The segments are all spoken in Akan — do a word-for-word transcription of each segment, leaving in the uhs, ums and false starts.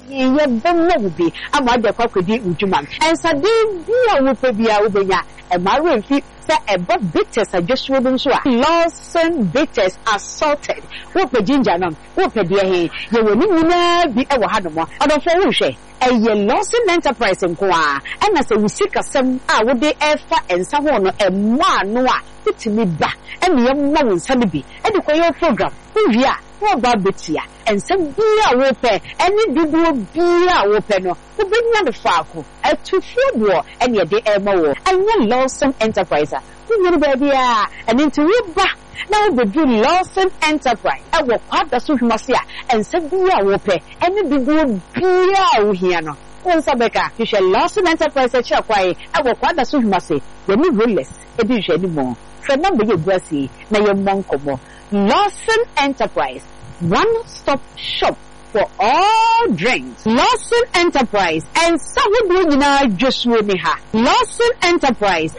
ye bemmo bi amade kwakwedi udwuma ensade bia wo pe bia wo benya e mare fi se e bo bitters adweswo bi nso a Lawson bitters assorted wo pe ginger no wo pe de he ye woni nyina bi e wo ha no mo odofo wo hwe eye Lawson Enterprise nko a na se wusika sem a wo de efa ensa ho no e mo ano a bitimi ba e me yemma wo nsa bi e de koyo program wo a wo ba betia ensem bia wo pe eni dudu bia wo pe no wo benya de faako atufuo bo eni de e ma wo anya Lawson Enterprise wo nyere ba bia eni nti wo ba na wo bedu Lawson Enterprise e wo kwada so hwumase a ensem bia wo pe eni dudu bia wo hia no won sabeka hwe Lawson Enterprise che kwai e wo kwada so hwumase we ni rollers e bi hwe ni mo fre number ye guasi na ye monkomo Lawson Enterprise, one-stop shop for all drinks. Lawson Enterprise and Sahudu Yina Joshua Niha. Lawson Enterprise.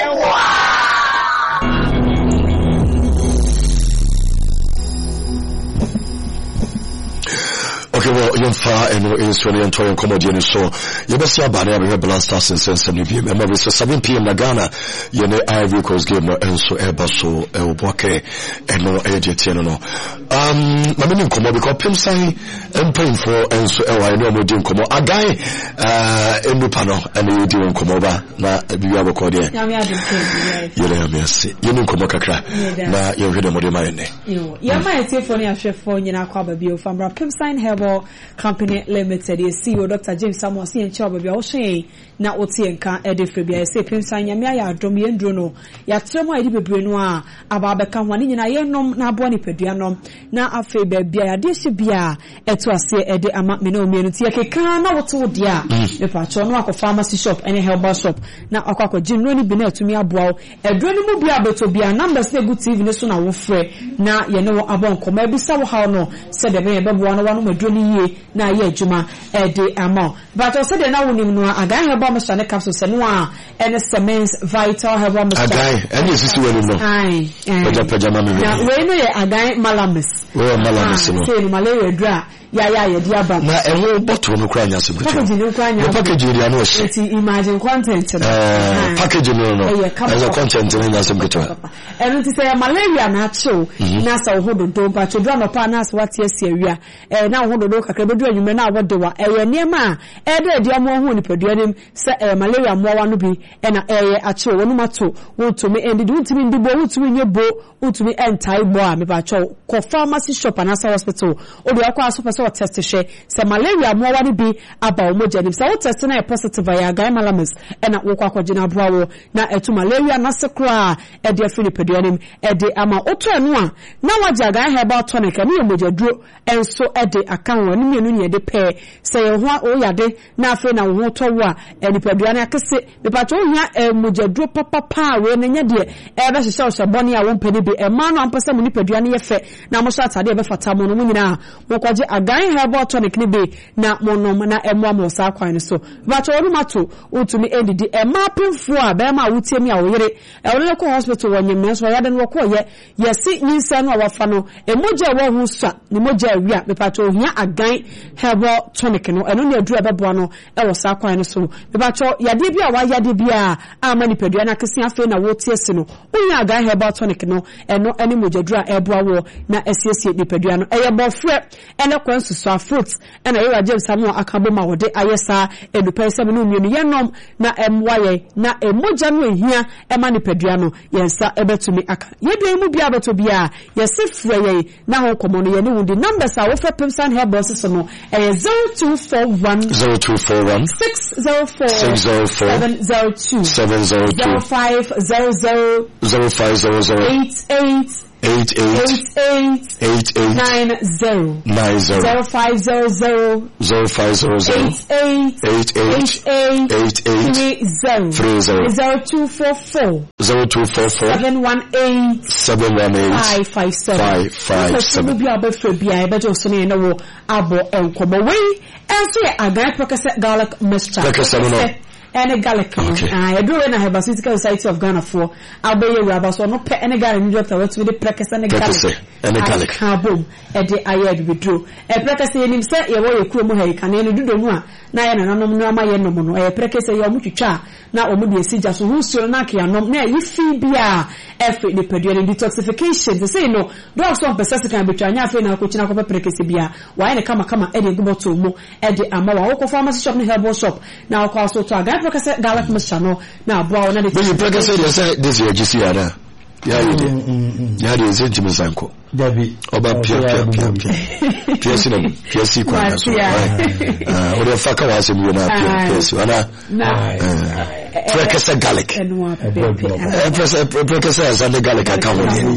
Okay, well, young far and is really enjoying comedy so you best have been able to blast us in sense and review. Remember, it's seven p m. Ghana, you know, Ivory Coast game and so ever so el boke and no agent, you know. Um, my meaning come because Pim say and paying for and so I know we didn't come a guy uh in the panel and you didn't come over na you have a code here. You know, merci. You didn't come kakra na you heard them my name. You you might say for your chef for you na kwaba bio from Pim sign Herbal Company Limited, the C E O Doctor James Samuel C and Choba bi ohwe na oti enka edefre bia say pensan nyame ya adom ye ndro no ya tremo edi bebre no a aba beka ho ne nyina ye nom na abo ne padua nom na afe ba bia ya de hye bia eto ase ede ama me na omienu tie keka na woto dia me pa cho no akọ pharmacy shop any herbal shop na akọ akọ jinno ni bi na atumi aboa edro ni mu bia beto bia numbers na gu T V ne so na wo frɛ na ye ne wo abon koma ebisa wo ha no se de be beboa no wano madro ni ye na ye adwuma ede ama but o se de na wonim no aga herbal Mister ne capsule se no a ene Semens Vital Herbal Mister agai ene sisi wani no ai paja paja mama na we no ye agai malamis we malamis no se no malaria dra ya ya ye dia ba na ewo bottle no kra nya se gutu package no kra nya package ria no se eti imagine content no eh package no no as a content no nya se gutu eno ti say malaria na acho na sa hodo do pa cho dra no pa na sa wate asia wia eh na hodo do kakra bedu anwume na wode wa eh niema eh de dia mo ho ni padua nim se eh malaria mo wa no bi eh na eh acho wonu mato wotumi endi wotumi ndi bo wotumi nye bo wotumi entai bo a me ba cho ko pharmacy shop na sa hospital o do akwa so person test she se malaria mo wa ni bi aba o moja nim se wo test na e positive ya gai malamis eh na wo kwa kwagina brawo na etu malaria na sekra eh de afini padua nim eh de ama oto anu a na waja gai herbal tonic na ye moja duro enso eh de akan wo ni mienu ni de pe se ye ho o yade na afi na wo to wo a eh padua na akese me pa cho hia eh moja duro papa pa we na nya de eh be hye hye boni a wo mpani bi eh ma no ampasa mu ni padua na ye fe na mo so atade e be fata mo no mu nyina mo kwaje agan herbal tonic ni be na mo no na emo mo sa kwan so ba cho no mato utumi endidi e ma pemfo a be ma wutie mi a wo yere e wo le ko hospital wo nyem so ya de no ko ye yesi nyinsa no wa fa no e moja wo hu sa ni moja awia me pa cho hia agan herbal tonic no eno ne adura bebo no e wo sa kwan so me pa cho yade bi a wa yade bi a ama ni padua na kese afi na wo tie se no unya agan herbal tonic no eno ene moja dura ebo wo na esiesie ni padua no e ye bofre ene kwan susu a fruits ena ye waje samu akabo ma wode ayesa edupa ese no mienu ye nom na emwaye na emoja no ehia ema ni padua no yensa ebetumi aka ye do emu bia beto bia ye se frɛ ye na ho komo no ye ne wudi numbers a wo fa Pimsan Herbal so no e zero two four one zero two four one six zero four six zero four seven zero two seven zero two zero five zero zero zero five zero zero eight eight eight eight eight eight eight nine zero nine zero zero five zero zero zero five zero zero eight eight eight eight eight eight eight three zero three zero zero two four four zero two four four seven one eight seven one eight five five seven five five seven. Bi abefre bia e bejo so ne wo abo enkomo we enso ye agan prokese garlic mixture prokese no ene garlic ah eduro na Herbal Society of Ghana for abeye raba so no pe ene garlic doctor what we the prekese ene garlic ene garlic kabom e de ayed bidro e prekese yenim se ye wo ye kuro mu ha ika na ene dudo mu a na ye na nanom no ama ye nom no e prekese ye omutwitwa na omu de esija so husuo na ke anom na yi fi bia efe de pedua detoxification they say no drugs on persist kan betwa nya afi na akochina ko prekese bia wa ye kama kama e de guboto mu e de ama wa wo pharmacy shop ni herbal shop na ko so to aga prekese garlic mixture no na aboa na de prekese de say this year G C ada ya ide ya de zenji mizanko Dabi oba pia pia pia pia pia sina pia si kwa na so ah o de faka wa se mu na pia pia si ana prekese garlic prekese prekese as the garlic account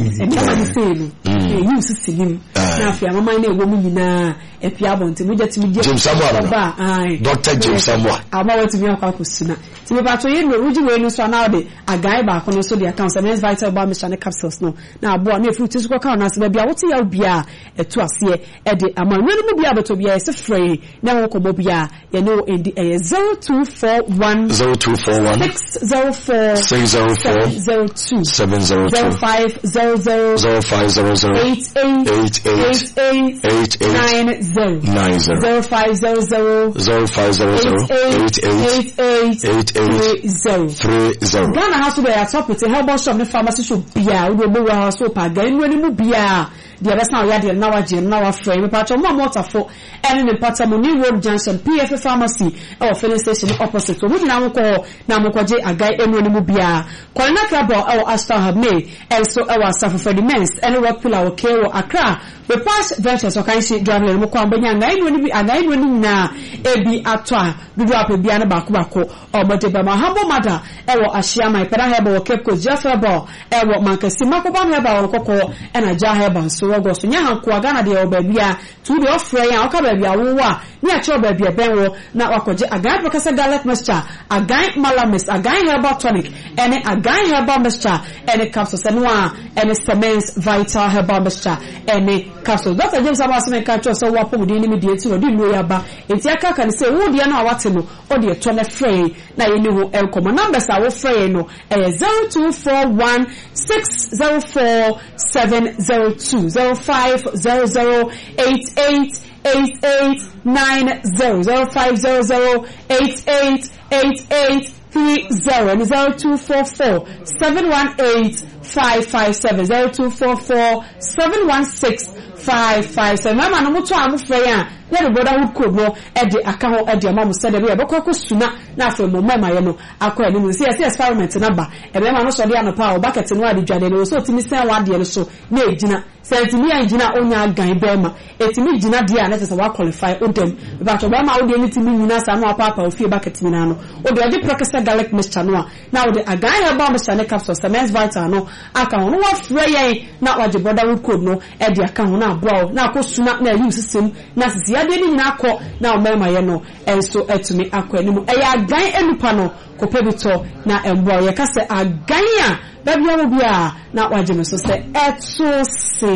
you sisim na afia mama na ewo mu nyina e pia bonte mu jetimi je James Samuel Doctor James Samuel ama wati mi akwa kusina ti me pato ye no ruji we no so na de agai ba kono so de account Semens Vital ba mechanic capsules no na abo na fruit so kwa na se bia wote ya bia etu ase e de ama nwenu mu bia beto bia se free na wo ko bia ye no endi e zero two four one zero two four one six zero four six zero four zero two seven zero two zero five zero zero zero five zero zero eight eight eight eight eight eight eight nine zero nine zero zero five zero zero zero five zero zero eight eight eight eight eight zero three zero. Ghana has to be a top with a herbal shop, the pharmacy should be a woman house so again when you be a the other sound yard and now a gym now a frame patch of one water for and in the Patamoni Road Junction P F Pharmacy or filling station opposite to which now call Namokaje a guy and when you be a Kolnaka or Aston have made and so our suffer for the men's and rock pillar or care or Accra. We pass ventures or kind of driving and Mukambanya nine when you be a nine when na a be at twa do drop a biana bakubako or but by my humble mother ewo ashia my pera heba or kept cause Jeff Heba ewo mankasi makoban heba or koko and a jar heba so go so nya hanko agana de obabia to the offer ya oka babia wo a ni a cho babia benwo na wakoje agan professor garlic mixture agan malamis agan herbal tonic and agan herbal mixture and capsules and one and Semens Vital herbal mixture and capsule Doctor James Abasime ka cho so wapo mudi ni medie ti odi no yaba enti aka kan say wo de na awate no o de to na free na ye ni ho elkomo numbers a wo free no eh zero two four one six zero four seven zero two zero five zero zero eight eight eight eight nine zero zero five zero zero eight eight eight eight three zero and zero two four four seven one eight five five seven zero two four four seven one six five five seven. Mama no muto amu freya na the brotherhood code no e de aka ho e de mama said e be ko suna na afa mo mama ye no akwa ni mu see see experiment number e be ma no so de anopa o bucket no ade dwade no so timi sen wa de no so na ejina sentimi ejina onya gan be ma etimi jina de a na se wa qualify odem but o ba ma o de ni timi nyina sa no papa o fie bucket ni na no o de ade professor garlic mixture no na o de agan herbal mixture ne capsule Semens Vital no aka ho no wa freya na wa de brotherhood code no e de aka ho na aboa na akosuna na use system na sisi ade ni nyina akọ na o mema ye no enso etumi akọ animu e ya agan enupa no kopebito na emboa ye ka se agan a babia mo bia na waje me so se eto se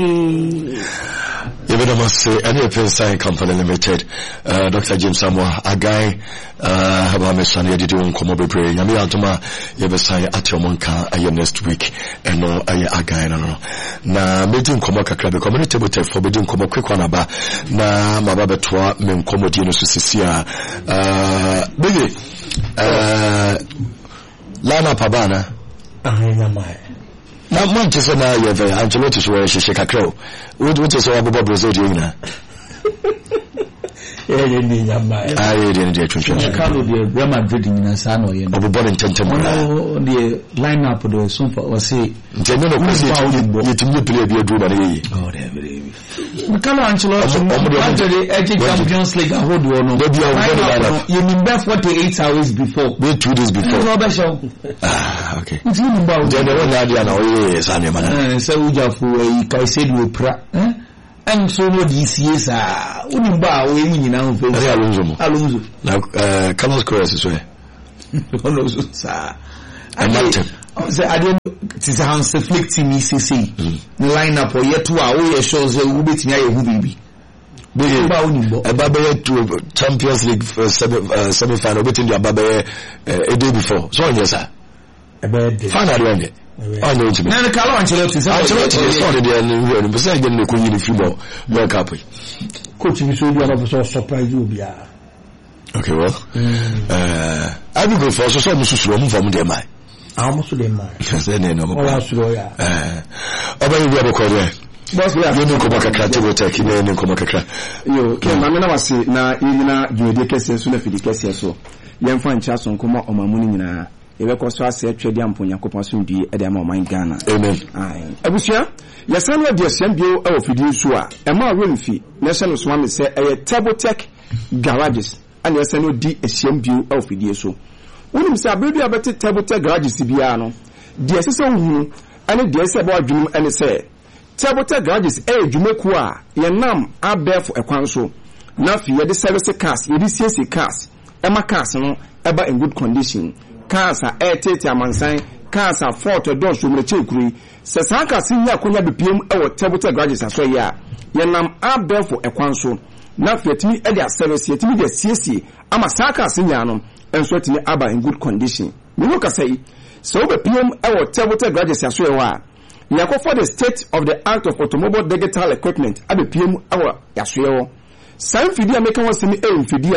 even must say any Pensign Company Limited uh, Doctor James Samuel agan uh haba me sane didi won komo bebre nyame antoma ye be sai atyomonka aye next week eno aye agan no na medi komo kakra be community table for medi komo kwekwa na ba na maba betwa me komo di no so sisia uh bege uh lana pabana ahanya mai na Manchester na ye ve Ancelotti so she she kakra wo wo so abobo Brazil di nyina eh ye ni nyama ah ye ni de twetwe so Carlo de Real Madrid nyina sa no ye abobo ntente mo the line up do so for o say nteme no ko ye timi play bi edu na ye oh there very Carlo Ancelotti the F A Champions League hold no be o you mean that forty-eight hours before wait two days before ah okay you mean about the one na dia na o ye sa ne mana eh say ujafo e kai said we pra eh and so no this years ah uni ba o emi nyina ho fe Alonso mo Alonso na eh Carlos Queiroz so e ono so sa and Martin say I don't this Hans Flick team C C line up or yet two a o ye show say we betimi aye hu bibi Be ba onimbo Ababe to Champions League semi semi final between the Ababe a day before. So yes sir. Ebe Final one. Oh no, it's me. Na Carlo Ancelotti say Ancelotti is on the end. Besides getting the Queen in football World Cup. Coach we so do na so surprise you bia. Okay, well. Uh I will go for so so musu suro mu from dem mai. Ah musu dem mai. Say na no. Ola suro ya. Eh. Oba you be ko there. Boss we are you know ko kakra te go take na ne ko kakra. Yo, ke ma me na wase na yina dwede kese so na fidi kese so. Yemfa ncha so nkomo omamuni nyina. Ebe ko so ase atwede amponya kopon so ndie e de ama oman Ghana. Amen. Ai. Abusua, yesan wa de asiam bio e ofidi so a, e ma remfi, na se no so am se e Tabotech garages. And yesan no di asiam bio e ofidi so. Wonim se abedu abete Tabotech garages bia no. De asese ohunu, ane de ase ba adwunum ane se Tabotech garages e adwumaku a ye nam abefo ekwan so. Na fi ye de service cars, ye de C C cars. E ma cars no eba in good condition. Cars are eighty amansan, cars are forty don so mreche kuri. Se san ka sinya konya bepiem e wo Tabotech garages aso ya. Ye nam abefo ekwan so. Na fi etimi e de service etimi de C C ama san ka sinya no enso etimi aba in good condition. Me no ka say so bepiem e wo Tabotech garages aso ya wa. Yako for the state of the Act of Automobile Digital Equipment abe P M awa yaswewo. San fidi American was semi e fidi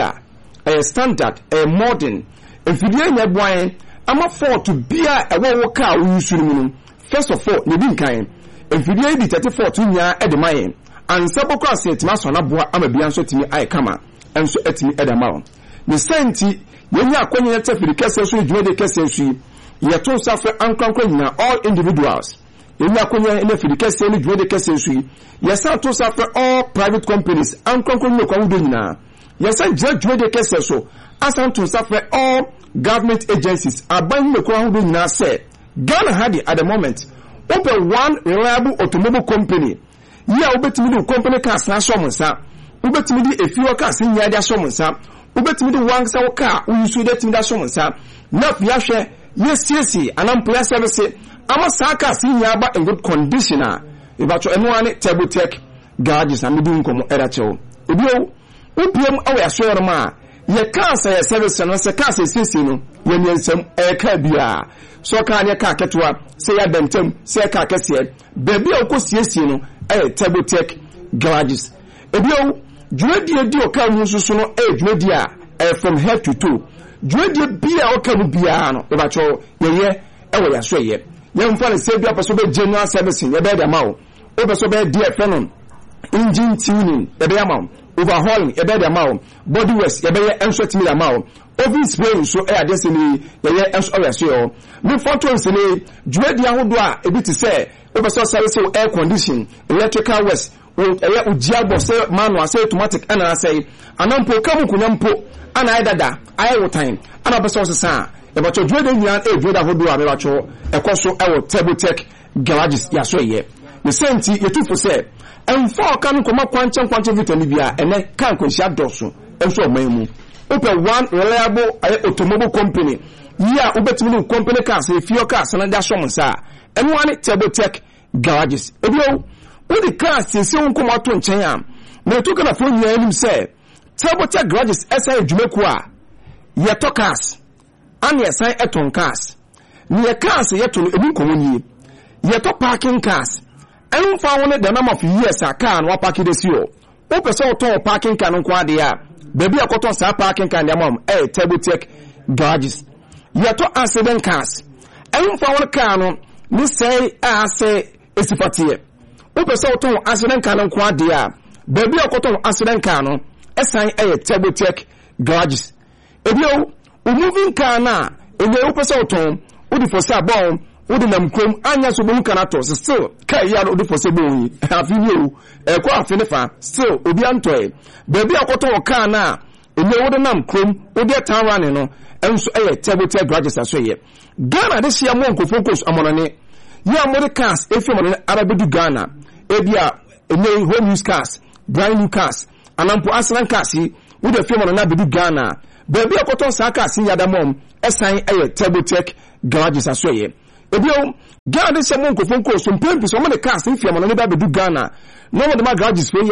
a standard a modern fidi nya bwan ama for to bia e wo car wo yusuru mu. First of all, ne bin kan fidi di thirty-four to nya e de mayen and saboko asetima so na boa ama bia nso timi ai kama enso etimi e da mawo. Ne senti yenya akonye te fidi kese so dwuma de kese so ye to safe ankankwa nyina all individuals. Emi akonya ene fidi kese ni dwode kese nsu yesa to sa for all private companies an konkon no kwawo nyina yesa je dwode kese so asan to sa for all government agencies aban no kwawo nyina say Ghana had at the moment open one reliable automobile company ya obetimi di company cars na so monsa obetimi di efiwa cars nya dia so monsa obetimi di one sa car uyusu de timi da so monsa na fia hwe yes yes anam player service ama saka sinya ba in good condition a ibacho eno ane Tabotech garages am du nkomo eracho ebio upiem awe asoro ma ye cancer ye service no se cancer sisi no ye nyensem e ka bia so ka ne ka ketwa se ya bentem se ka kese bebi okosiesie no e Tabotech garages ebio dwedie di oka mu susu no e dwedie a from head to toe dwedie bia oka mu bia no ibacho ye ye e we yaso ye yem fa se bia person be general servicing ye be da mawo o person be D F N engine tuning ye be amawo overhauling ye be da mawo body wash ye be ye enso timi da mawo oven spray so e ade se ni ye ye enso o yaso yo me photo se ni dwedi ahodo a e bi ti se o person service air condition electrical wash o ye ujia bo se manual se automatic ana say anampo kamu kunyampo ana idada ayi wo time ana person se sa about your dread and a dread of do a cho a coso our Tabotech garages yaso ye. The senti ye two for say and four can come up quantum quantum vitanibia and then can't consider dosu and so memu. Open one reliable automobile company. Yeah, ubetinu company cars if your cars and that's someone sa and one Tabotech garages. Ebio, what the cars is so come out to China. No took on a phone year him say Tabotech garages S I Jumekwa. Ye cars. And ye sign eton cars. Near cars yet to a community. Yet to parking cars. And found the number of years a car and what parking this year. Open so tall parking car on quadia. Baby a cotton sa parking car and your mom, eh, Tabotech garages. Yet to accident cars. And found a car, Miss say, I say, it's a party. Open so tall accident car on quadia. Baby a cotton accident car, a sign a Tabotech garages. If you moving car na ene opese oton odi for say bon odi nam krom anya so bon kanato still kai ya odi for say bon afi ni o e ko afi ne fa still obi antoe baby akoto car na ene odi nam krom odi tan run no enso e Tabotech garages aso ye Ghana this year mo nko focus amonane ya mo de cars efi mo ne arabedu Ghana e bia ene home use cars brand new cars anampo asran cars yi wo de fi mo na bedu Ghana baby akoton saka sin yada mom esan eye Tabotech garages aso ye ebio Ghana se mon ko fonko so mpempi so mo de cars in fiam no be do Ghana no mo de ma garages fe ya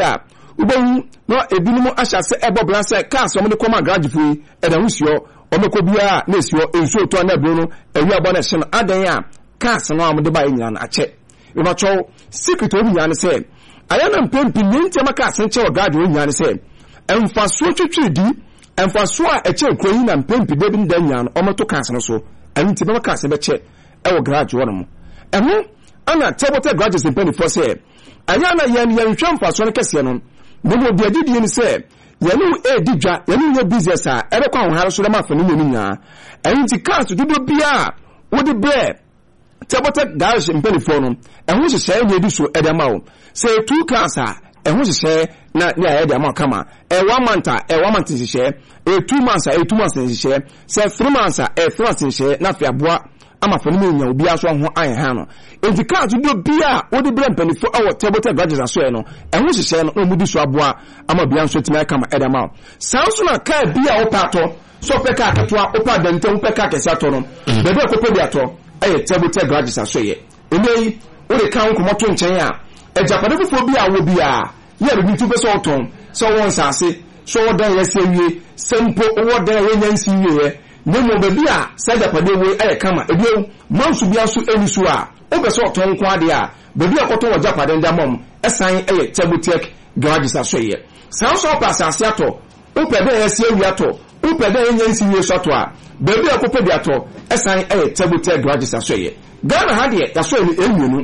ubehu no ebinumu ahya se ebo bla se cars omo de koma garage fu e da husio omo ko bia na esio enso to na bro no ewi abo na hye no adan a cars no am de ba nyina na ache we ba chow secret obi nyane se aya na mpempi nti ma cars nche o garage o nyane se emfa so twetwe di emfa so a eche kroyi na mpempi de bi ndan nyane omo to cars no so anti ba cars be che e wo garage wo no mo eho ana tebote garages mpempi for say aya na yen yen twemfa so no kese no mo bi adidi ni se yanu e didwa yanu ye business a ebe kwa ho haro so ma fa no mu nya anti cars dudo bia wo de bre tebote garage mpempi for no eho hye hye edi so edema wo say two cars a eho hye na ni aye de ama kama e one month a e one month hye e two months a e two months hye say three months a e three months hye na fa aboa ama fa no mu nya obi aso ho aye ha no enti cars do bia wo de bre mpempi for awo tebote garages aso e no eho hye no mu di so aboa ama bia nso tima kama edema sanso na car bia wo pato so pe car ketwa wo pa dante wo pe car kesa to no be be kopo bia to aye tebote garages aso ye enyi wo de kan ko moto nchen a ejapade fofo bia wo bia ye re bitu pe so oton so won sase so wodan ye sewie sempo wodan ye nyansi wie nemo be bia sa japade we aye kama ebio mansu bia so enisu a o be so oton ko ade a be bia koto wo japade ndamom esan aye tebote garages aso ye san so pa sase ato o pe be ye sewie ato o pe be ye nyansi wie so ato a be bia kopo bia to esan aye tebote garages aso ye Ghana ha de ya so enu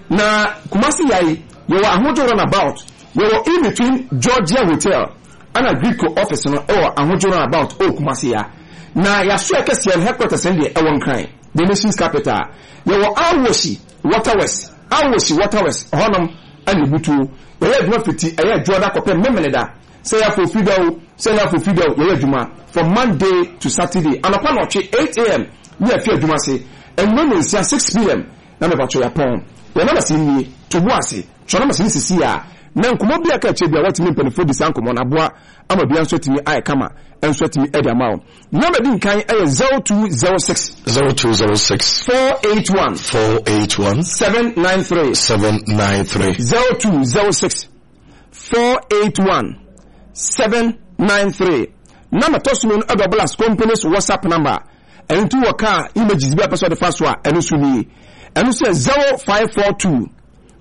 na Kumasi yai you were ahojo runabout you were in between Georgia Hotel and a Greek office no e were ahojo runabout o Kumasi ya na ya so ekese headquarters in the ewon kan the nation's capital you were Awoshi Waterwest Awoshi Waterwest honum and butu you were duma fiti e ya joda kope memeneda say ya for fidel say ya for fidel you were duma from Monday to Saturday and upon eight a m we are fear duma say and when we see six p m na me ba cho ya pon we na see ni to bo ase cho na see sisi a na nkomo bia ka che bia watimi mpanifo di san komo na boa ama bia nso timi ai kama enso timi edi amawo na me din kan e zero two zero six zero two zero six four eight one four eight one seven nine three seven nine three zero two zero six four eight one seven nine three na me tosumo no adoblas company's WhatsApp number and to waka images be person the first one and so ni and so zero five four two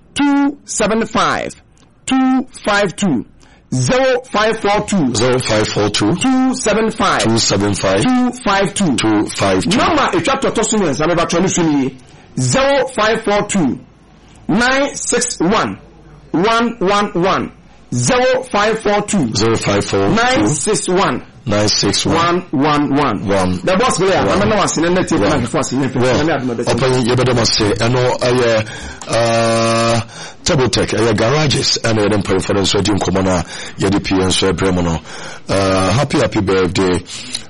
two seven five two five two zero five four two zero five four two two seven five two seven five two five two two five two number e chat to so ni za me ba to ni so ni zero five four two nine six one one one one zero five four two zero five four nine six one nine six one one one one. The boss player, I'm not saying anything like the first thing. Open your better say, I know I uh Tebotek, I garages, and I don't pay for the sodium commoner, Yedi P and so Bremono. Uh, happy, happy birthday.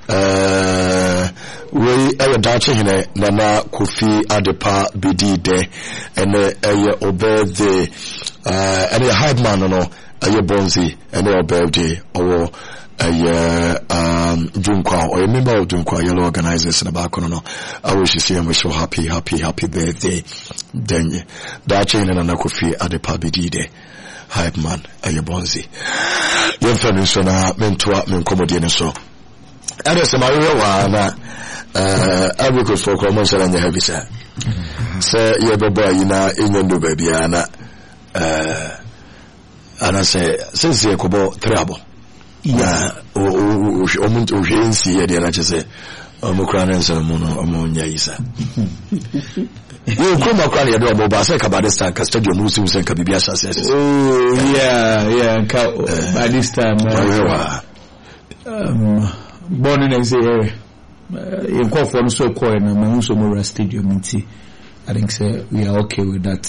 Uh, we are dancing in a Nana Kofi Adepa B D day, and a obey the uh, and a hype man, no, a bonzi, and a birthday, or a um Dunkwa or a member of Dunkwa yellow organizers in the back no I wish you see him so happy happy happy birthday then that chain and Kofi at the pub day hype man a bonzi your friend so na mentor men comedy so and as my real na uh I will go for commons and the heavy sir say yeah boy you na inyo baby ana uh and I say since you kobo trouble yeah o o o muntu ujensi ya dia nache omukran enso mu no omunya isa yo kuma kwani ya do mo ba se ka badista ka stadium musu musen ka bibia sase oh yeah yeah ka badista ma um born in say in call for so call na ma so mo stadium nti I think say we are okay with that.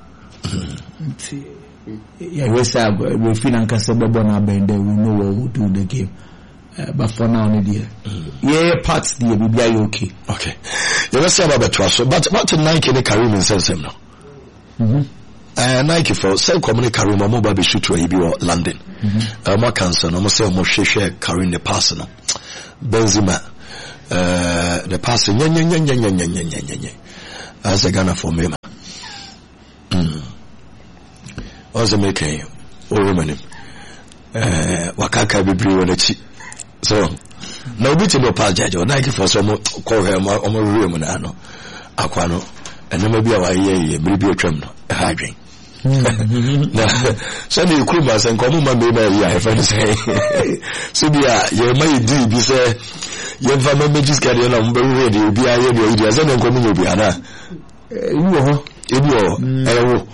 Yeah, we say we feel like say bebo na bend we know what we do the game. Uh, but for now, dear, yeah, parts the we be okay. Okay, you must say about trust. But what to Nike the Karim in sense no. Mhm. Uh, Nike for say communicate Karim mo ba be shoot we be London. Mhm. Uh, mo cancer no mo say mo share Karim the pass no. Benzema uh the pass nya nya nya nya nya nya nya nya nya. As a Ghana for me. Mm. Also making or women eh wakaka bebre wona chi so na obi ti no pa jaje na ki for so mo ko he mo mo rewe mu na no akwa no enema bi a wa ye ye biribi otwam no ha dwen na so ni ku ba sen ko mo ma me ba ya e fa ni say so bia ye ma di bi say ye fa ma megis kare na mo be rewe di obi a ye di obi a se na ko mo obi ana ebi ho ebi ho ewo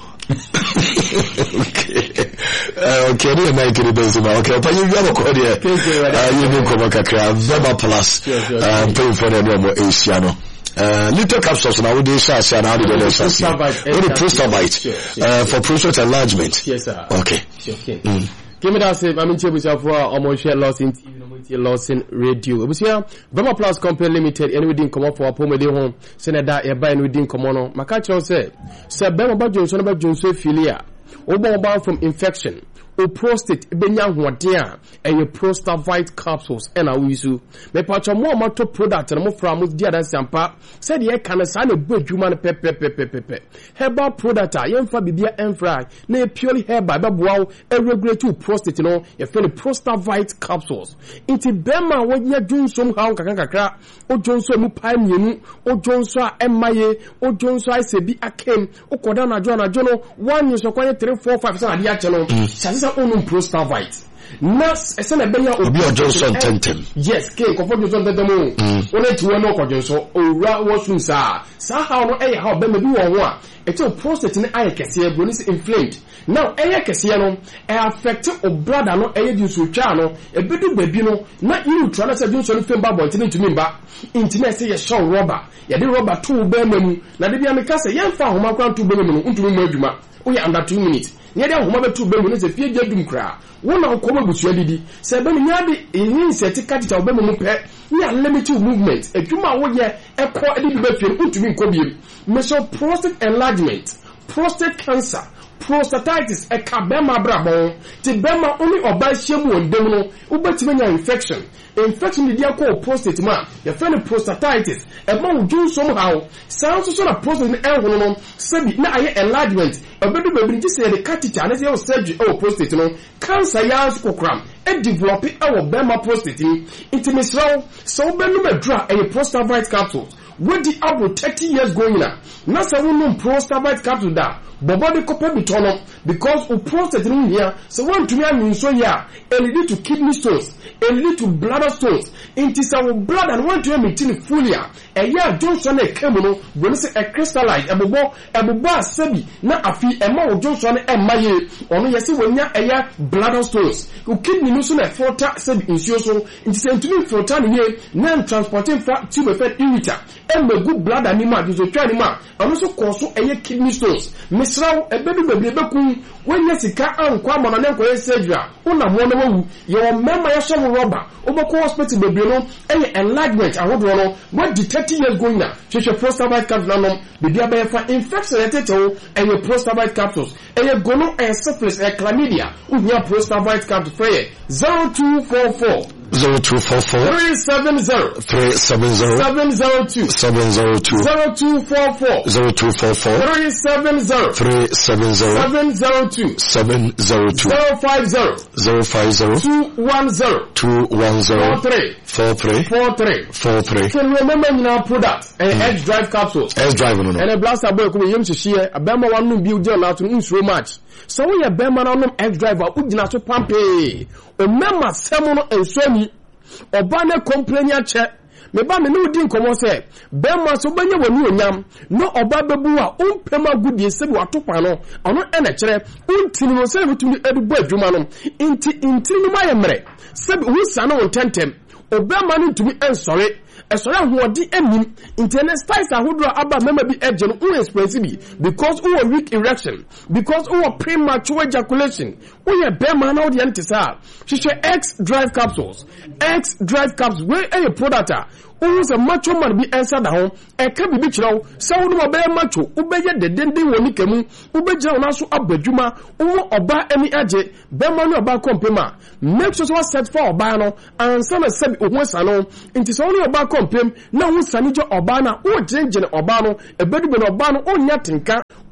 okay uh, okay ni na ikiri benzema okay pa you go ko dia uh you know ko kakra Veba Plus um pay for the no Asia no uh little capsules now we dey share share now the lessons the prostabite uh for prostate enlargement. Yes sir. Okay okay mm. Give me that say I mean chebu for almost share loss in T V no loss in radio ebusia Veba Plus Company Limited and we didn't come up for pomade home say that e buy and we didn't come on no maka cho say say Veba ba Johnson ba Johnson filia oba from infection o prostate benya hoden a eye prostavite capsules and awisu me pacho mo amato product no mo fra mo dia dan sampa said ye kan sa na bu adwuma no pepe pepe pepe herbal product a ye mfa bibia enfra na purely herbal be boa regulate prostate no ye feel prostavite capsules inti bema wonya dwunsom ha kakra kakra o dwunso mu pai mienu o dwunso a emaye o dwunso a sebi akem o koda na jo na jo no one is kwanye three four five seven ade ache no chance onum prostavite nas esena beya obi Johnson tentem yes ke ko Johnson tentem o one tiwo no ko Johnson owura wosun sa sa how no eh how be me bi wo ho a eto prostate ne aye kese e bro is inflamed now eye kese no e affect o brother no eye di so twa no e bedu babi no na you try na say Johnson femba boy tin ntumi mba intime say ye show rubber ye de rubber to be mamu na de bia me ka say ye mfa homa kwa to be mamu no ntumi mu adwuma o ye under two minutes nye dia homa be to be mu no se fie dum kra wona okoma busua didi se be nya de ehin seti katita obe mu pe nya limited movement adwuma wo ye ekọ edi bi be fie ntumi nkobiem me so prostate enlargement prostate cancer prostatitis e ka bema brabo ti bema oni oba hyemu ondem no ubetime nya infection infection di akọ prostate ma ye fe no prostatitis e ma wudun somehow sound so na prostate ne ehunu no sabi na aye enlargement obedu bebi ti se de catheter na se o surgery o prostate no cancer ya kokram e develop e wo bema prostate ni intimisraw so benu medra e prostavite capsules wedi abo thirty years going na na sa wonu prostavite capsule da bobody kope bitono because o prostate in here so want to me so here it lead to kidney stones it lead to bladder stones into our blood and want to maintain fully e ya Johnson e kemu no when say a crystalline ebobo ebobo asabi na afi e ma o Johnson e maye ono yesi wonya e ya bladder stones o kidney no so na filter sabi insuo so into say to filter ni na transporting for tube effect irrita e megu bladder ni ma so twa ni ma ono so koso e ya kidney stones misraw ebedu bebre beku wenya sika ankwa amana ne nkoye surgery una mo na wawu ye o mema ya show rubber oboko hospital bebre no e enlargement ahodo no what the thirty years going na hwehwe prostavite capsules nanom bibia be fa infection etetewo e prostavite capsules e gono e syphilis e chlamydia uhia prostavite capsules free zero two four four zero two four four three seven zero three seven zero seven zero two seven zero two zero two four four zero two four four three seven zero three seven zero seven zero two seven zero two zero five zero zero five zero two one zero two one zero four three four three four three four three. So remember now product and X drive capsules. X drive no no. And a blaster boy come yem hye a bema one no build deal now to insure match. So we a bema na no X driver udina so pampe. O mema semo no enso ni oba na complain ya che me ba me no di nkomo se bema so banya wani onyam no oba bebu a ompema gudie se bi watopa no ono ene kire untini no se bitumi edubu adwuma no inti intini no mayemre se bi husa no tentem obema no ntumi ensore esore hoodi enim internetize ahodro aba mema bi eje no un expensive because who weak erection because who premature ejaculation who ye bema na odi antisa hwehwe X drive capsules X drive capsules we a product who is a macho man bi answer da ho e ka bibi kirawo se wo no be macho ubeye dedende woni kemu ubegira wona so abadwuma wo oba emi age bema no oba kompema make sure so set for oba no ansa na sabi ohun sa no nti so no oba kompem na wo sani jo oba na wo jenjene oba no ebedu be no oba no onya tenka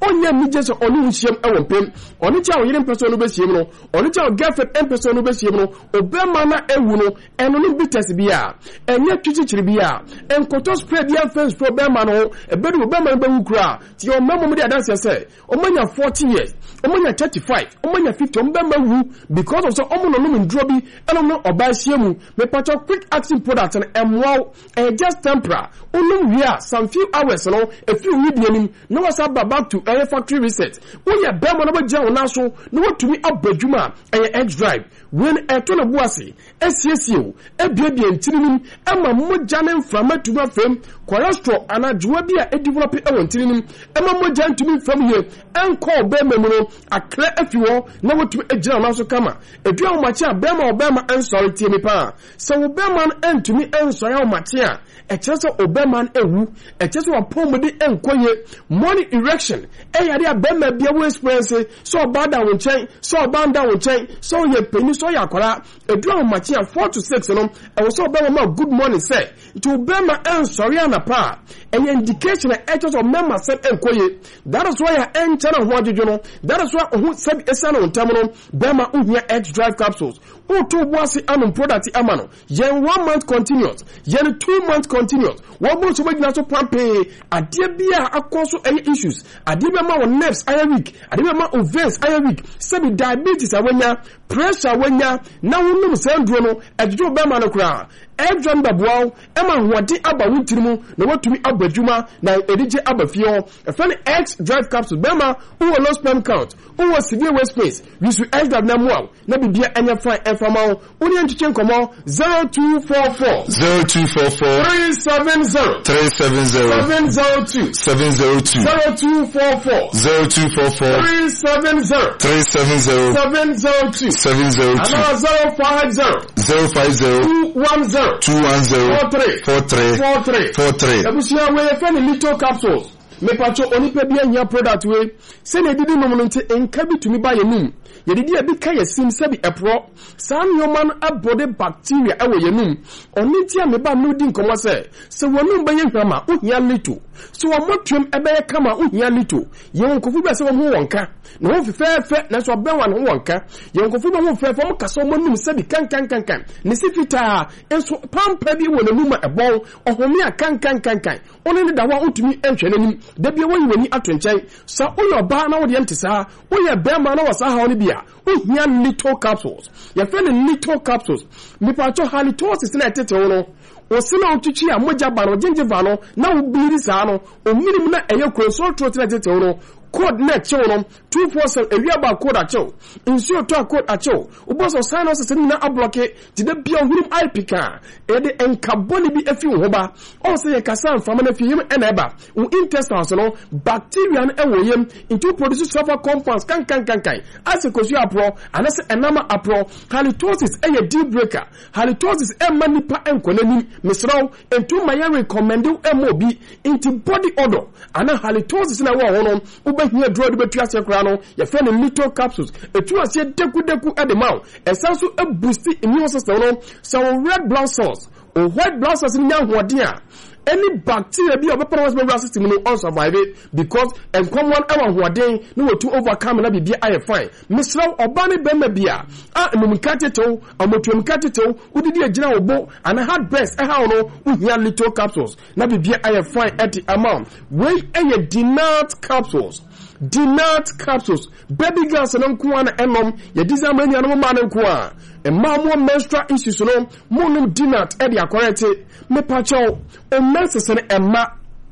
onya nije so onu nhiem e wompem oni cha oyire person no behiem no oni cha girlfriend en person no behiem no obema na ewu no eno no bitters bia enye twichichiri bia enkoto spray bia face problem no ebedu obema be wukura ti o memo de adanse se omanya forty years omanya thirty-five omanya fifty ombema wu because of so omo no no ndro bi eno no oba hiemu me patch quick acting product and emwa e just temporary onum wi a some few hours no a few weeks nim no was back to a factory reset when you bema no be jaw na so no to me abadwuma e edge drive when e to no buase esiesie e biebie ntirinim e ma mogya ne mframa tuma fam cholesterol ana juwa bia e develop e wontirim e ma mogya ntumi fam ye enko bema mu no akra afiwo na wotu ejira na so kama edua wo machi a bema obema ensori tie me pa so wo bema entumi ensori wo machi a e kyeso obema ewu e kyeso wa pomode enkoye money erection e yade a bema bia wo experience so bada wo nchen so banda wo nchen so ye peni so ya kwara edua wo machi a four to six no e wo so obema ma good morning say to obema ensori ana pa e indication e kyeso mema set enkoye that is why I enter ho adjo no that is why who said esana ontam no bema uhia edge drive capsules o to boase anum product amano yen one month continuous yen two month continuous wo bo so bagina so pampe ade bia akoso any issues ade bia ma on nerves aya week ade bia ma on veins aya week sabi diabetes awanya pressure awanya na wonum sandro no adjo bema no kra Edron Babuao, Emma Wadi Abba Wintirimu, no what to me Abba Juma, now Edije Abba Fio, a funny X drive capsule Bema, who will lost sperm count, who was severe waste space, we should edge that Namuel, Nabi Bia Anya Fine and Famao, Union Chichen Como, zero two four four, zero two four four, three seven zero, three seven zero, seven zero two, seven zero two, zero two four four, zero two four four, three seven zero, three seven zero, seven zero two, seven zero two, and zero five zero, zero five zero, two one zero. two one zero four three four three four three four three. Ebusia we fẹ́ ni little capsules. Me pacho onipa bi anya product we. Se na didi no nti enka bi tumi ba yenum. Ye didi abi ka yesim se bi epro. Sa nyoman abode bacteria ewo yenum. Oni ti a me ba no di nkomo se. Se wonum ba ye hwama ohia little. So wamotwem ebe ye kama ohia little. Ye wonkofu be se wo ho wonka. Na wo fefefe na so abenwa no wonka. Ye wonkofu be wo fefefe mo kasa mo nim se bi kan kan kan kan. Ne se fita enso pampa bi wo nanum ebon. Ohome a kan kan kan kan. Oni ne da wa otumi enhwe nanim. Da bia wo yiwani atwenchen. Sa oyo ba na wo de ntisa. Oyo bema na wasa ha oni bia. Ohia little capsules. Ye fe ne little capsules. Me pacho halitosis na etete wo no. Osina otuchi a moja ba no gingiva no na wo biri sa no. Ominim na eye console trot na etete wo no. Code net show no two four seven ewia ba code acho insure to code acho uboso sinus se na ablock ti da bia hurum ipika e de enkaboni bi afi wo ba o se ye kasa mfama na fi him ena eba wo intestines no bacteria no ewo yem into produce sulfur compounds kan kan kan kan ase kosu apro anase enama apro halitosis e ye deal breaker halitosis e manipa enkonanim misraw entu maya recommend e mo bi into body odor ana halitosis na wo ho no here draw the betu ase kra no ye fe ne little capsules etu ase deku deku e de maw esanso e boost immune system no so red blood cells or white blood cells ni ahoden a any bacteria bi obepon was blood system no on survive because en common e wa ahoden no we to overcome na bibia aye fine misraw oba ne bema bia a emumkate to amotuamkate to udidi agina obo and hard breast e ha no uhia little capsules na bibia aye fine at the amount we e dinat capsules Dinat capsules baby girls no nko na enom ye dizamani no ma na nko a e ma mo menstrual issues no mo no dinat e dia correct me pacho o menses ne emma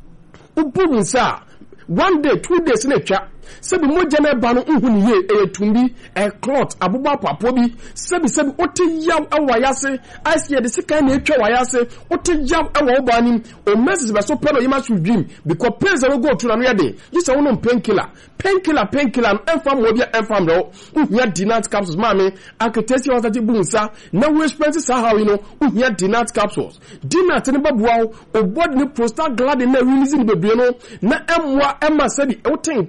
ubun sa one day two days na twa sebi moja na ba no nhuni ye e tumbi e clot abuba papo bi sebi sebi ote yaw awayase ice ye de sika na etwa wayase ote yaw awo ba nim o messes be so pelo yima should dream because pains no go to na no yade this one no painkiller painkiller painkiller enfam mo bia enfam do uhia dinat capsules mame aketesi wa tati bunsa na we spend sa how you know uhia dinat capsules dinat ne babuawo o body ne prostaglandin na release ne bebre no na emwa emma sebi o tenka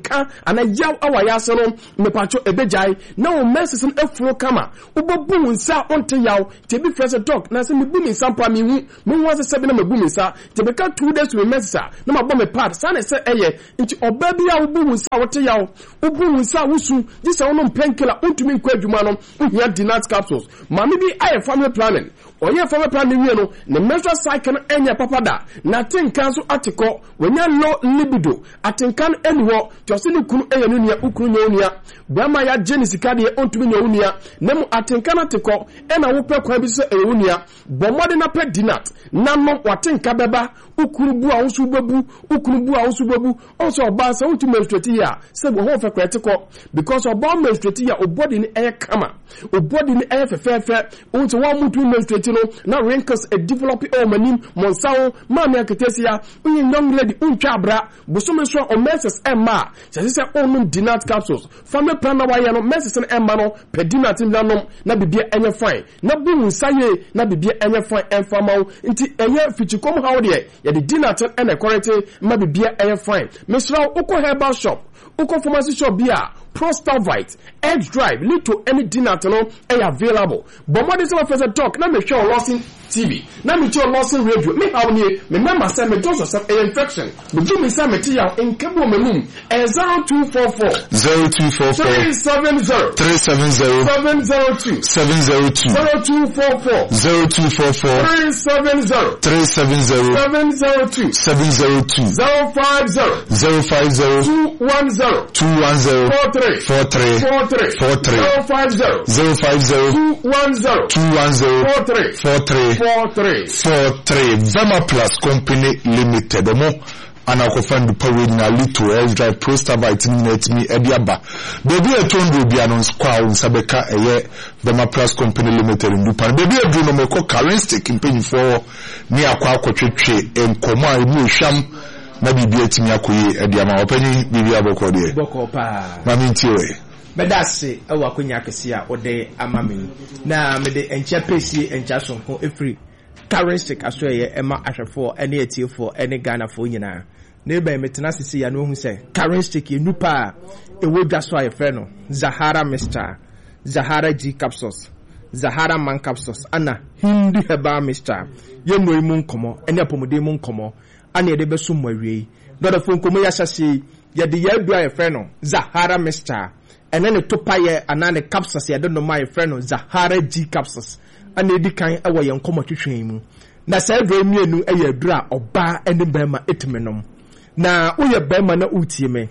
ana yaw awa yase no me pacho ebejai na o messes no afro kama ubobu nsa onte yaw te bi fresh talk na se me bu me sampa me hu me hu ase sebe na me bu me sa te be ka two days we messes na ma bo me part sa na se eye nti oba bi ya ubu nsa wote yaw ubu nsa wusu ji se wono painkiller ontumi nkwa adwuma no ohia dinat capsules ma me bi aye family planning oye family planning wie no ne menstrual cycle no enya papada na tinkan so atiko wenya low libido atinkan eniwo josini kunu eye no nia ukunu nya onia bama ya genisika de ontumi nya onia na mu atinkan atiko ena wo pe kwa bi so eye onia bomode na pe dinat na no watinka beba ukunu bu a wosu bebu ukunu bu a wosu bebu also oba sa unti menstruate ya se bo ho fe kwa atiko because oba menstruate ya obody ni eye kama obody ni eye fefefe unti wa mutu menstruate no na wrinkles e develop o manim monsawo ma me aketesia unyi young lady untwa abra bosome so o menses emma se se onum dinat capsules family plan na wa ye no menses no emma no pedinat nanom na bibia enye fine na bu nsaye na bibia enye fine enfamaw nti enye fichikom hawo de ye de dinat and e correct ma bibia enye fine mesra uko herbal shop uko pharmacy shop bia Prostavite, Edge Drive, lead to any dinner to know available. But what is our first talk? Now me show Lawson T V. Now me show Lawson Radio. Me how me remember say me just some infection. Me do me say material in cable me room. zero two four four zero two four four three seven zero three seven zero seven zero two seven zero two zero two four four zero two four four three seven zero three seven zero seven zero two seven zero two zero five zero zero five zero two one zero two one zero four three four three four three four three zero five zero zero five zero two one zero two one zero four three four three four three four three Vema Plus Company Limited. Omo anakofa ndupa we na little Edge Drive Prostavite net me ediaba. Baby etondo bi anons kwa unsabeka eye Vema Plus Company Limited ndupa. Baby edu no meko currency mpenyi for ni akwa akotwetwe enkomo a emu ehwam na bibi etimi akoye ediama opanyi bibi aboko de. Boko pa. Mami ntiwe. Bedase ewa kwenya akese a ode amami na me de encha pesi encha sonko efri currency aso ye ema ahwefo ene etiefo ene Ghana fo nyina na ebe metena sisi ya no hu se currency ke nupa ewo dwaso aye frɛ no Zahara Mister Zahara G capsules Zahara Man capsules ana Hindi herbal Mister ye no imu nkomo ene apomode mu nkomo ana ye de beso mwawie dodo fo nkomo ya hyase ye de ye du aye frɛ no Zahara Mister ene ne topaye ana ne capsules ye de no my frɛ no Zahara G capsules ana edi kan ewo ye nkomo twetwen mu na sa edro mienu eye adura oba ene bema etimenom na uye bema na utie me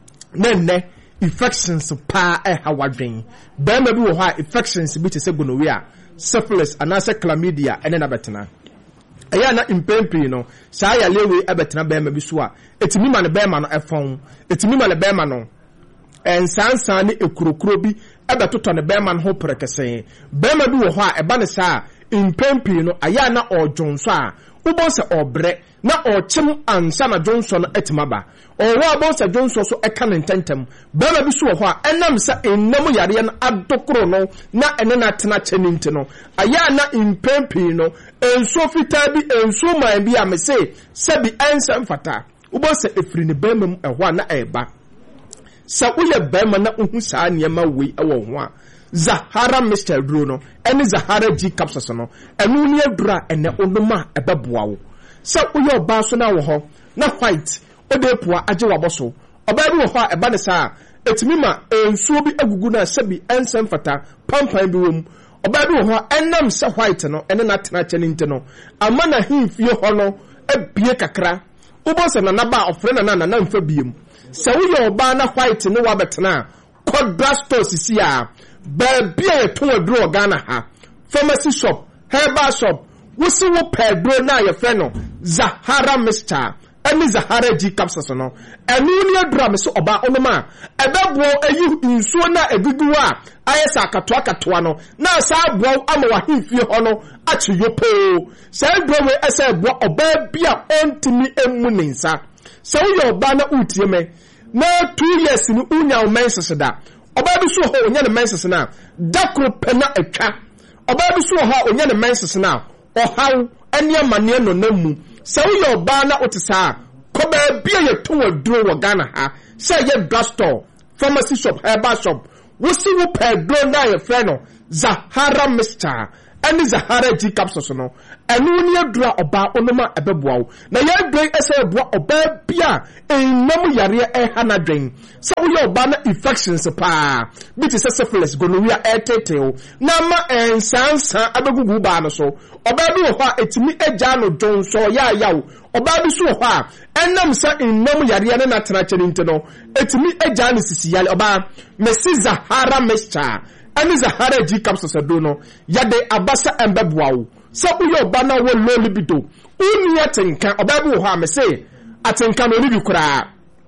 na nne infections pa e hawadwen bema bi wo ha infections bi te se gonorrhea syphilis anase chlamydia ene na betena aya na impempi no sa ya lewe abetena bema bi so a etimi ma ne bema no efon etimi ma ne bema no ensansan ne ekurokuro bi abetoto ne bema no ho prekese bema bi wo ho a eba ne sa impempi no aya na ojonso a ubonse obre na ochim ansa na Johnson etimaba owo abonse Johnson so eka nententem bema bi so ho a enam sa enam yare na adokoro no na ene na tena cheninti no aya na impempi no enso fita bi enso man bi amese sebi ensa mfata ubonse efri ne bema mu ehwa na eba sa uye bema na uhu saa niema wei ewo ho a Zahara Mister Dro no ene Zahara G capsules no enu ni adura ene onoma ebeboa wo sa uye oba so na wo ho na white odepoa age waboso oba bi wo ho a eba ne saa etimi ma ensuo bi agugu na sebi ensem fata pampan bi wom oba bi wo ho enam se white no ene na tena chene nte no ama na himfie ho no ebie kakra ubose na naba ofre na na na mfa biem sa uye oba na white no wa betena quadrastos sisi a baby a to adro Ghana ha pharmacy shop herbal shop wusi wo pedro na ye frɛ no Zahara Mister ani Zahara G capsules no enu ni adura me so oba onoma ebebo ayi nsuo na egugu a ayesa akatoa akatoa no na sa abo ama wa hifie ho no achi yopo sa adro we esa ebo oba bia ontimi emu ne nsa sa wo ye oba na utie me na two years ni unya o menses da oba bi so ho onya ne menses na dakro pena atwa oba bi so ho onya ne menses na ohaw ene amane no namu sa wo ye oba na otisa ko ba bia ye to aduro wo Ghana ha say ye drugstore pharmacy shop herbal shop wo si wo pa aduro na ye frɛ no Zahara Mixture ani Zahara G capsules no enu ni adura oba onoma ebeboa wo na ye adwen ese eboa oba bia enam yare e hana dwen so wo ye oba na infections pa bi te syphilis gonorrhea etetel na ma ensansa abegugu ba no so oba bi wo ha etimi agya no don so ya ya wo oba bi so ho a enam sa enam yare ne na tena kyere ntino etimi agya no sisi yale oba mesi Zahara Mixture ani Zahara G capsules do no yade abasa embeboa wo so uyo ba na wo low libido uni atenka oba bi wo ha me say atenka no libi kura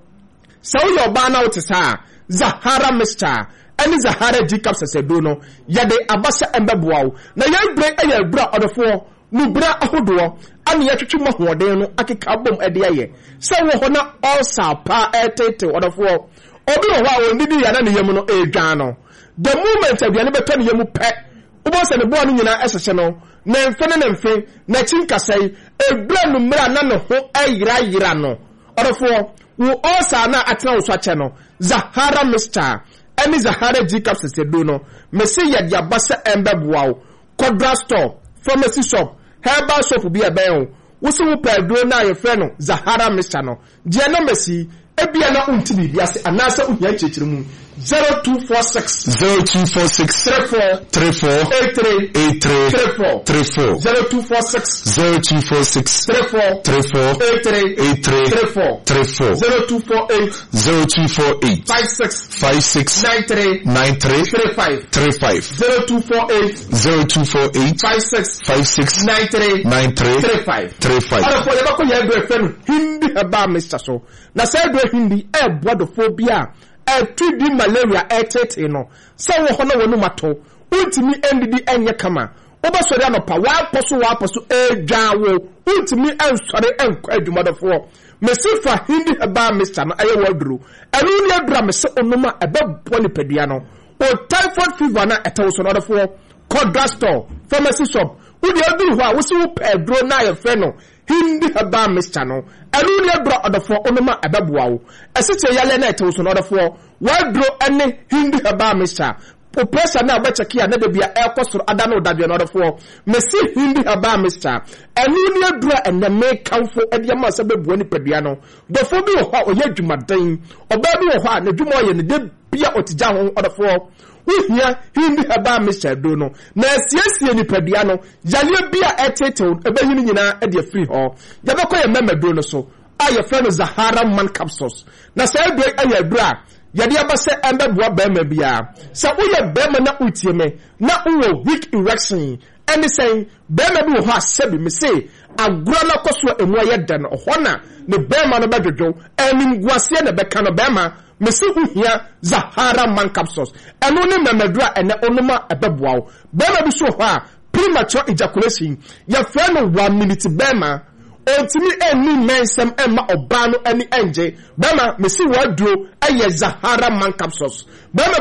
so uyo ba na wo te sa Zahara Mixture ani Zahara G capsules do no yade abasa embeboa wo na yan bre aye bra odofo mu bra ahodo ani yatwetwe mahoden no akeka bom ede aye so wo ho na ulcer pa etete odofo obi wo ha wo ndidi ya na ne yam no edwan no the moment aduane beto ne yam pe ubo se ne bo no nyina esese no na mfe ne mfe na chinkasai ebra no mra na ne ho ayira yira no orofo wo osa na atena wo so ache no Zahara Mixture ani Zahara G capsules do no me se ya dia basa embeboa wo kodra store pharmacy shop herbal shop bi aben wo se wo pa do na ye fre no Zahara Mixture no dia na mesi ebia na untibi biase anasa uhia chechire mu zero two four six zero two four six three four three four eight three eight three three four three four zero two four six zero two four six three four three four eight three eight three three four three four zero two four eight zero two four eight five six five six nine three nine three three five three five zero two four eight zero two four eight five six five six nine three nine three three five three five. Ara for yaba ko ya do efem hindi herbal mixture so na say do hindi e bodo phobia e two D malaria e tete no say wo ho na wonu mato untimi ndidi enye kama oba sori anopa wa poso wa poso e dwa wo untimi ensori enkwa adwumadofo mesifa hindi herbal mixture no aye waduru enu ni adura mese onoma ebebo ni pedua no o typhoid fever na etawso no dofo kodra store pharmacy shop udi aduru ho a wo si wo pedro na ye fe no hindi herbal mixture no enu ni adura odofo onoma ebeboa wo esite yale na etawso no dofo wadro ene hindi herbal mixture po pressure na abachaki ya na de bia ekosoro ada na odabia no dofo mesi hindi herbal mixture enu ni adura ene me kanfo ede ma se bebuo ni pedua no dofo bi wo ho oye dwumadan oba bi wo ho a na dwuma oye ne de bia otija ho odofo uhia hindi herbal mixture do no na asiesie ni pedua no yale bia etete ebeyi ni nyina e de free ho yabekọ ye memado no so aye friend Zahara man capsules na say do aye adura yade abase embeboa bema bia se uye bema na utie me na uwo weak erection any say bema bi wo ha sebi me say agura na koso emu aye dan ho na ne bema no bedwojo enim guase na beka no bema mesi uhia Zahara man capsules eno ne memadura ene onoma ebeboa wo bema bi so ho a premature ejaculation ya fra no one minute bema ontimi eni mensem emma oba no ani enje bema mesi waduro aye Zahara man capsules bema